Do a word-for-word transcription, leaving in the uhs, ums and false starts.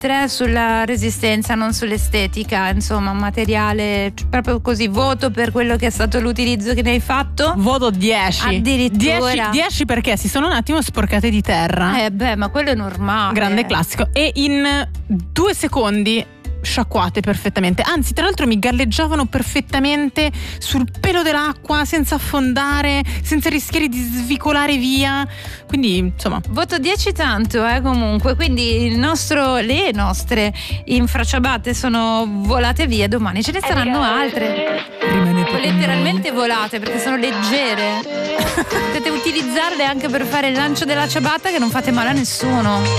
tre sulla resistenza, non sull'estetica, insomma, un materiale proprio così. Voto per quello che è stato l'utilizzo che ne hai fatto. Voto dieci. Addirittura dieci perché si sono un attimo sporcate di terra. Eh beh, ma quello è normale. Grande classico. E in due secondi sciacquate perfettamente, anzi tra l'altro mi galleggiavano perfettamente sul pelo dell'acqua, senza affondare, senza rischiare di svicolare via, quindi insomma voto dieci tanto, eh comunque. Quindi il nostro, le nostre infraciabatte sono volate via, domani ce ne saranno altre. Rimanete letteralmente volate perché sono leggere. Potete utilizzarle anche per fare il lancio della ciabatta, che non fate male a nessuno.